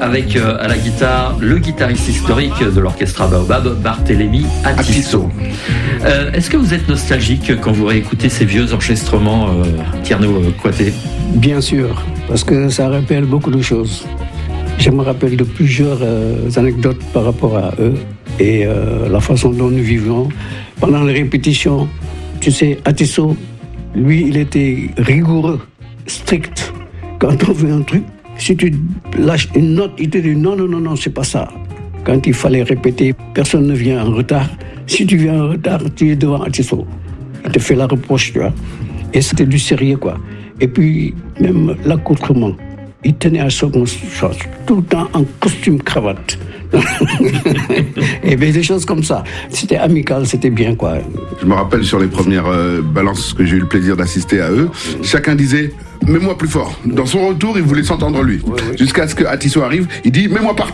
avec à la guitare le guitariste historique de l'orchestre Baobab, Barthélémy Atisso. Est-ce que vous êtes nostalgique quand vous réécoutez ces vieux enregistrements, Tierno Kouaté? Bien sûr, parce que ça rappelle beaucoup de choses. Je me rappelle de plusieurs anecdotes par rapport à eux et la façon dont nous vivions. Pendant les répétitions, tu sais, Atisso, lui, il était rigoureux, strict. Quand on fait un truc, si tu lâches une note, il te dit non, c'est pas ça. Quand il fallait répéter, personne ne vient en retard. Si tu viens en retard, tu es devant Atisso. Il te fait la reproche, tu vois. Et c'était du sérieux, quoi. Et puis, même l'accoutrement. Il tenait à ce qu'on soit tout le temps en costume cravate. Et bien des choses comme ça. C'était amical, c'était bien, quoi. Je me rappelle sur les premières balances que j'ai eu le plaisir d'assister à eux, chacun disait « mets-moi plus fort ». Dans son retour, il voulait s'entendre lui. Oui. Jusqu'à ce que Atisso arrive, il dit « mets-moi partout ».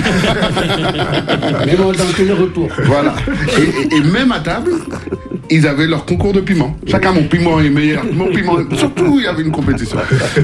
Mets-moi dans tous les retours. Voilà. Et même à table, ils avaient leur concours de piment. Chacun, mon piment est meilleur. Mon piment, surtout, il y avait une compétition.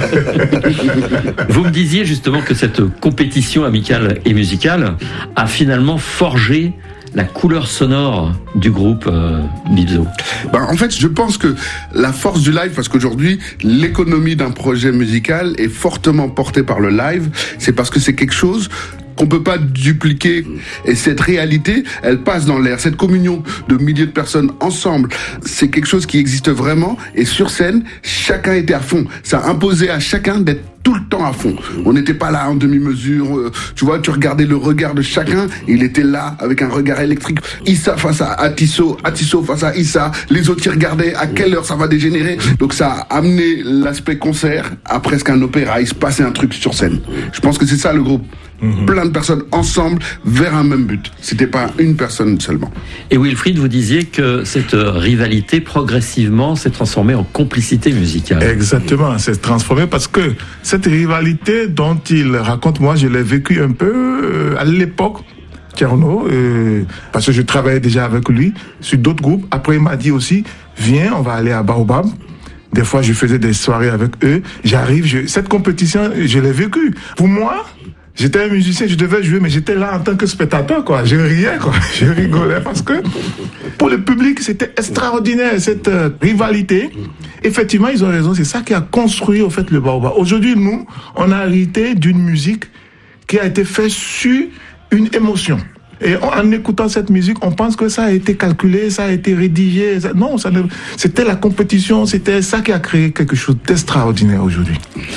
Vous me disiez justement que cette compétition amicale et musicale a finalement forgé la couleur sonore du groupe Bibzo. En fait, je pense que la force du live, parce qu'aujourd'hui, l'économie d'un projet musical est fortement portée par le live, c'est parce que c'est quelque chose qu'on peut pas dupliquer, et cette réalité, elle passe dans l'air. Cette communion de milliers de personnes ensemble, c'est quelque chose qui existe vraiment, et sur scène, chacun était à fond. Ça imposait à chacun d'être tout le temps à fond. On n'était pas là en demi-mesure. Tu vois, tu regardais le regard de chacun. Il était là avec un regard électrique. Issa face à Atisso, Atisso face à Issa. Les autres, ils regardaient à quelle heure ça va dégénérer. Donc ça a amené l'aspect concert à presque un opéra. Il se passait un truc sur scène. Je pense que c'est ça le groupe. Plein de personnes ensemble vers un même but. C'était pas une personne seulement. Et Wilfried, vous disiez que cette rivalité progressivement s'est transformée en complicité musicale. Exactement, s'est transformée parce que cette rivalité dont il raconte, moi je l'ai vécu un peu à l'époque. Tierno, parce que je travaillais déjà avec lui sur d'autres groupes. Après il m'a dit aussi, viens, on va aller à Baobab. Des fois je faisais des soirées avec eux. J'arrive, cette compétition, je l'ai vécue. Pour moi, j'étais un musicien, je devais jouer, mais j'étais là en tant que spectateur, quoi. Je riais, quoi. Je rigolais parce que pour le public, c'était extraordinaire, cette rivalité. Effectivement, ils ont raison, c'est ça qui a construit, au fait, le Baobab. Aujourd'hui, nous, on a hérité d'une musique qui a été faite sur une émotion. Et en écoutant cette musique, on pense que ça a été calculé, ça a été rédigé. Non, c'était la compétition, c'était ça qui a créé quelque chose d'extraordinaire aujourd'hui.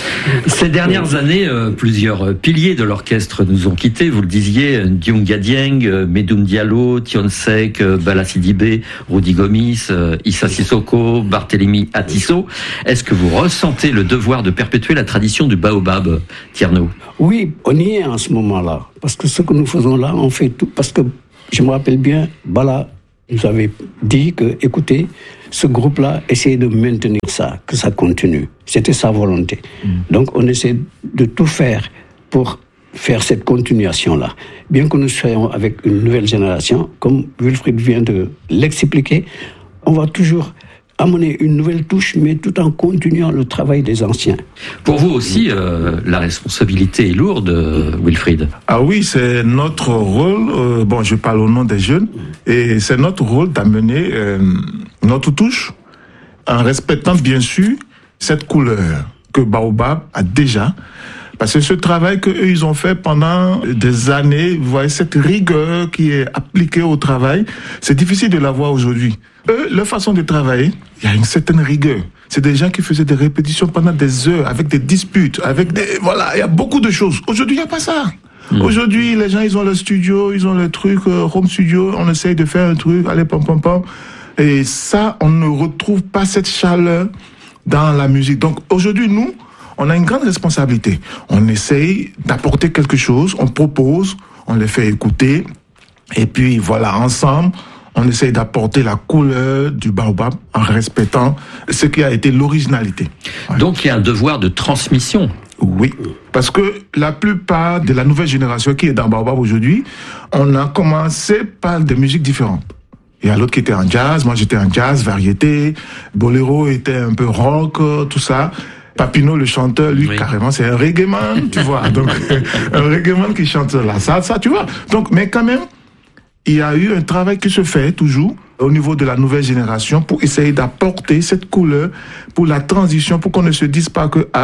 Ces dernières années, plusieurs piliers de l'orchestre nous ont quittés. Vous le disiez, Ndiunga Dieng, Medoune Diallo, Tion Seck, Bala Sidibé, Rudy Gomis, Issa Sissoko, Barthélémy Atisso. Est-ce que vous ressentez le devoir de perpétuer la tradition du Baobab, Tierno? Oui, on y est en ce moment-là. Parce que ce que nous faisons là, on fait tout. Parce que je me rappelle bien, Bala nous avait dit que, écoutez, ce groupe-là, essayez de maintenir ça, que ça continue. C'était sa volonté. Donc on essaie de tout faire pour faire cette continuation-là. Bien que nous soyons avec une nouvelle génération, comme Wilfried vient de l'expliquer, on va toujours amener une nouvelle touche, mais tout en continuant le travail des anciens. Pour vous aussi, la responsabilité est lourde, Wilfried. Ah oui, c'est notre rôle, je parle au nom des jeunes, et c'est notre rôle d'amener notre touche, en respectant bien sûr cette couleur que Baobab a déjà. Parce que ce travail qu'eux, ils ont fait pendant des années, vous voyez, cette rigueur qui est appliquée au travail, c'est difficile de la voir aujourd'hui. Eux, leur façon de travailler, il y a une certaine rigueur. C'est des gens qui faisaient des répétitions pendant des heures, avec des disputes, il y a beaucoup de choses. Aujourd'hui, il n'y a pas ça. Aujourd'hui, les gens, ils ont leur studio, ils ont leur truc, home studio, on essaye de faire un truc, allez, pom. Et ça, on ne retrouve pas cette chaleur dans la musique. Donc, aujourd'hui, nous, on a une grande responsabilité. On essaye d'apporter quelque chose, on propose, on les fait écouter, et puis voilà, ensemble, on essaye d'apporter la couleur du Baobab en respectant ce qui a été l'originalité. Voilà. Donc il y a un devoir de transmission. Oui, parce que la plupart de la nouvelle génération qui est dans Baobab aujourd'hui, on a commencé par des musiques différentes. Il y a l'autre qui était en jazz, moi j'étais en jazz, variété, boléro était un peu rock, tout ça. Papineau, le chanteur, lui, carrément, c'est un reggaeman, tu vois. Donc, un reggaeman qui chante là. Ça, tu vois. Donc, mais quand même, il y a eu un travail qui se fait toujours au niveau de la nouvelle génération pour essayer d'apporter cette couleur pour la transition, pour qu'on ne se dise pas que,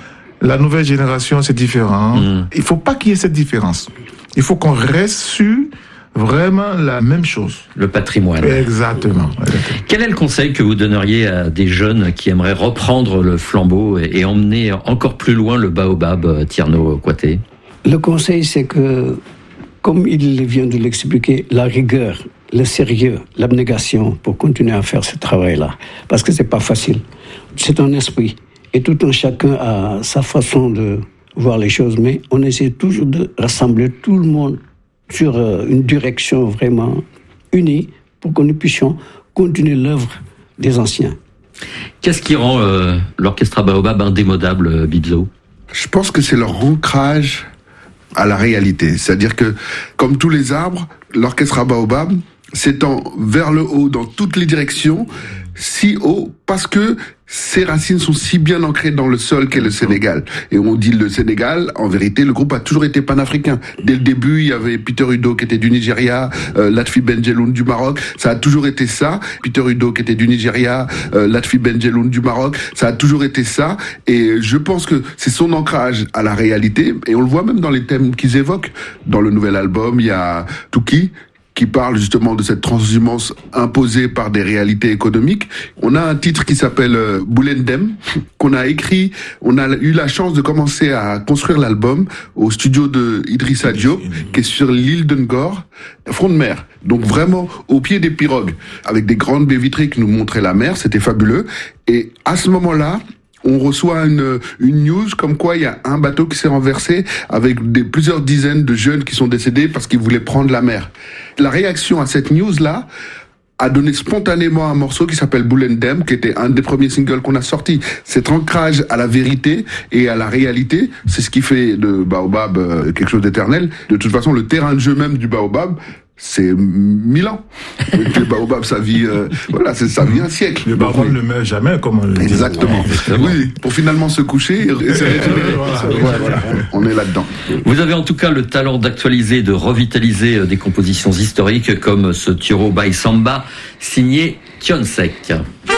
la nouvelle génération, c'est différent. Il faut pas qu'il y ait cette différence. Il faut qu'on reste sur vraiment la même chose. Le patrimoine. Exactement. Quel est le conseil que vous donneriez à des jeunes qui aimeraient reprendre le flambeau et emmener encore plus loin le baobab, Tierno Kouaté? Le conseil, c'est que, comme il vient de l'expliquer, la rigueur, le sérieux, l'abnégation pour continuer à faire ce travail-là. Parce que c'est pas facile. C'est un esprit. Et tout un chacun a sa façon de voir les choses, mais on essaie toujours de rassembler tout le monde sur une direction vraiment unie pour que nous puissions continuer l'œuvre des anciens. Qu'est-ce qui rend l'Orchestra Baobab indémodable, Bizzo? Je pense que c'est leur ancrage à la réalité. C'est-à-dire que, comme tous les arbres, l'Orchestra Baobab s'étend vers le haut dans toutes les directions, si haut, parce que ses racines sont si bien ancrées dans le sol qu'est le Sénégal. Et on dit le Sénégal, en vérité, le groupe a toujours été panafricain. Dès le début, il y avait Peter Udo qui était du Nigeria, Latfi Benjeloun du Maroc. Ça a toujours été ça. Peter Udo qui était du Nigeria, Latfi Benjeloun du Maroc. Ça a toujours été ça. Et je pense que c'est son ancrage à la réalité. Et on le voit même dans les thèmes qu'ils évoquent. Dans le nouvel album, il y a Touki, qui parle justement de cette transhumance imposée par des réalités économiques. On a un titre qui s'appelle Boulendem, qu'on a écrit. On a eu la chance de commencer à construire l'album au studio de Idrissa Diop, qui est sur l'île de Ngor, front de mer. Donc vraiment au pied des pirogues, avec des grandes baies vitrées qui nous montraient la mer. C'était fabuleux. Et à ce moment-là, on reçoit une news comme quoi il y a un bateau qui s'est renversé avec plusieurs dizaines de jeunes qui sont décédés parce qu'ils voulaient prendre la mer. La réaction à cette news-là a donné spontanément un morceau qui s'appelle Boulendem, qui était un des premiers singles qu'on a sorti. Cet ancrage à la vérité et à la réalité, c'est ce qui fait de Baobab quelque chose d'éternel. De toute façon, le terrain de jeu même du Baobab, c'est 1000 ans. Le baobab, ça vit, ça vit un siècle. Le baobab ne meurt jamais, comme on le dit. Exactement. Oui, pour finalement se coucher et se régénérer. Voilà. On est là-dedans. Vous avez en tout cas le talent d'actualiser, de revitaliser des compositions historiques comme ce Turo by Samba, signé Thione Seck.